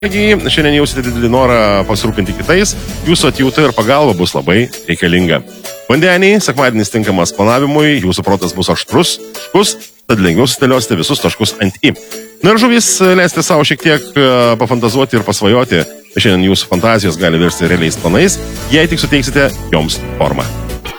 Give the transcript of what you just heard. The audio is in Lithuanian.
Šiandien jausite didelį norą pasirūpinti kitais, jūsų atjauta ir pagalba bus labai reikalinga. Vandeniai, sekmadienis tinkamas planavimui, jūsų protas bus aštrus, tad lengviau sudėliosite visus taškus ant I. Na ir žuvys, leisti savo šiek tiek pafantazuoti ir pasvajoti. Šiandien jūsų fantazijos gali virsti realiais planais, jei tik suteiksite joms formą.